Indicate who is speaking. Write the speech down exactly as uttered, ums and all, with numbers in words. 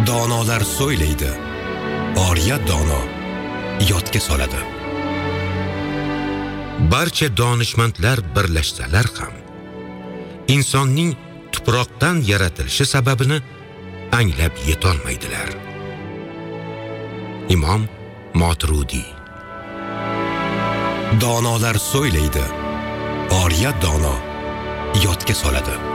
Speaker 1: Donolar so'ylaydi, oriya dono yodga soladi.
Speaker 2: Barcha donishmandlar birlashsalar ham insonning tuproqdan yaratilishi sababini anglab yetolmaydilar. Imom Moturudi.
Speaker 1: Donolar so'ylaydi, oriya dono yodga soladi.